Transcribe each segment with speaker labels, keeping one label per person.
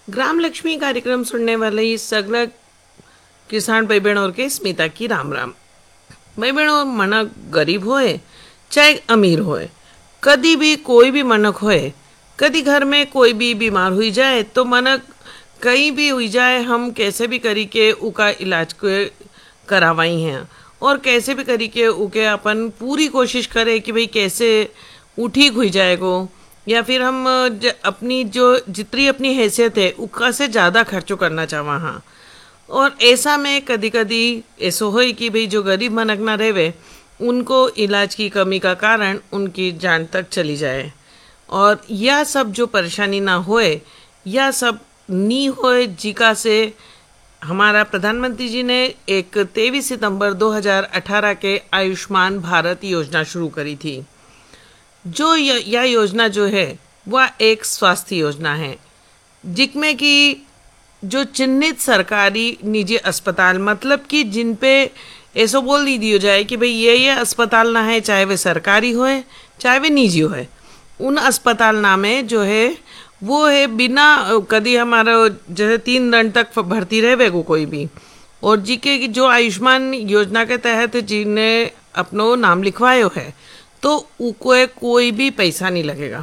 Speaker 1: ग्राम लक्ष्मी कार्यक्रम सुनने वाले सगला किसान भाई बहन और के स्मिता की राम राम। भाई बहनों, मनक गरीब होए चाहे अमीर होए, कदी भी कोई भी मनक होए, कदी घर में कोई भी बीमार हुई जाए तो मनक कहीं भी हुई जाए, हम कैसे भी करी के उका इलाज को करावाई हैं और कैसे भी करी के उके अपन पूरी कोशिश करें कि भाई कैसे वो ठीक हुई जाएगो, या फिर हम अपनी जो जितनी अपनी हैसियत है उसका से ज़्यादा खर्चो करना चाहवा हाँ। और ऐसा में कदी कदी ऐसा हो कि भाई जो गरीब मनक ना रहे उनको इलाज की कमी का कारण उनकी जान तक चली जाए। और यह सब जो परेशानी ना होए, यह सब नी होए जिका से हमारा प्रधानमंत्री जी ने एक 23 सितंबर 2018 के आयुष्मान भारत योजना शुरू करी थी। जो यह योजना जो है वह एक स्वास्थ्य योजना है जिसमें कि जो चिन्हित सरकारी निजी अस्पताल, मतलब कि जिन पे ऐसा बोल दी दिया जाए कि भाई ये अस्पताल ना है, चाहे वे सरकारी होए चाहे वे निजी होए, उन अस्पताल नामे जो है वो है बिना कभी हमारा जैसे 3 दिन तक भर्ती रहे को कोई भी, और जी के जो आयुष्मान योजना के तहत जिन्हें अपनो नाम लिखवायो है तो उको कोई भी पैसा नहीं लगेगा।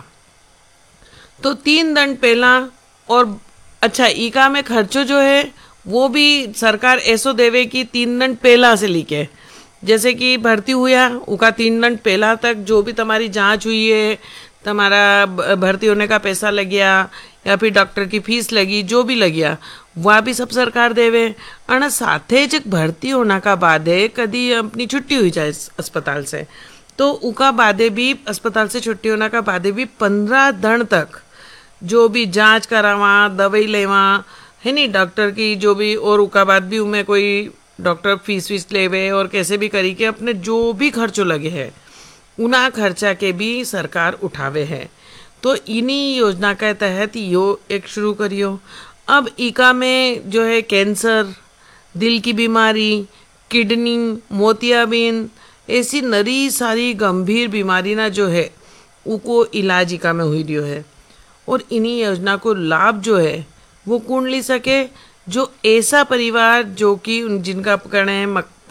Speaker 1: तो 3 दिन पहला, और अच्छा ईका में खर्चो जो है वो भी सरकार ऐसो देवे कि 3 दिन पहला से लेके, जैसे कि भर्ती हुआ उका 3 दिन पहला तक जो भी तुम्हारी जांच हुई है, तुम्हारा भर्ती होने का पैसा लग गया या फिर डॉक्टर की फीस लगी, जो भी लग गया वह भी सब सरकार देवे। और साथे जब भर्ती होने का बाद कभी अपनी छुट्टी हुई जाए अस्पताल से तो उका बादे भी अस्पताल से छुट्टी होने का बादे भी 15 दिन तक जो भी जांच करावा, दवाई लेवा है नहीं डॉक्टर की जो भी, और उका बाद भी उनमें कोई डॉक्टर फीस लेवे और कैसे भी करी के अपने जो भी खर्चो लगे है उना खर्चा के भी सरकार उठावे है। तो इन्हीं योजना के तहत यो एक शुरू करियो। अब इका में जो है कैंसर, दिल की बीमारी, किडनी, मोतियाबिंद, ऐसी नरी सारी गंभीर बीमारी ना जो है उको इलाज इका में हुई दियो है। और इन्हीं योजना को लाभ जो है वो कौन ले सके, जो ऐसा परिवार जो कि जिनका करने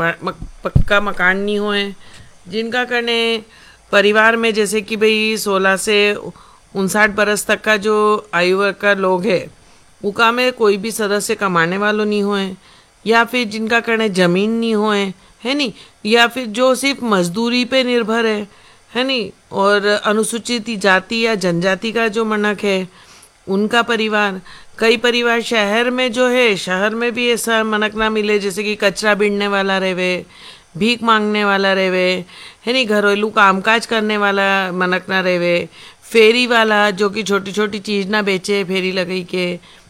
Speaker 1: पक्का मकान नहीं होए, जिनका करने परिवार में जैसे कि भाई 16 से 59 बरस तक का जो आयु वर्ग का लोग है उका में कोई भी सदस्य कमाने वालों नहीं होए, या फिर जिनका करने ज़मीन नहीं होए है नहीं, या फिर जो सिर्फ मजदूरी पे निर्भर है नहीं, और अनुसूचित जाति या जनजाति का जो मनक है उनका परिवार। कई परिवार शहर में जो है, शहर में भी ऐसा मनक ना मिले जैसे कि कचरा बीनने वाला रहे, भीख मांगने वाला रहे है नहीं, घरेलू कामकाज करने वाला मनक ना रहे, फेरी वाला जो कि छोटी छोटी चीज़ ना बेचे, फेरी लगाई के,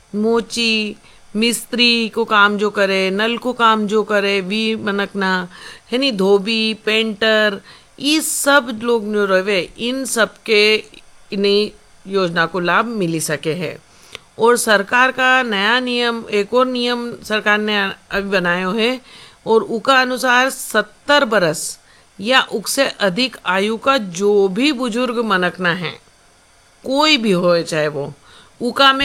Speaker 1: मोची मिस्त्री को काम जो करे, नल को काम जो करे भी मनक ना है नहीं, धोबी, पेंटर, ये सब लोग जो रहे इन सब के इन्हीं योजना को लाभ मिली सके है। और सरकार का नया नियम, एक और नियम सरकार ने अभी बनाया है, और उका अनुसार 70 बरस या उससे अधिक आयु का जो भी बुजुर्ग मनक ना है, कोई भी हो चाहे वो, उका में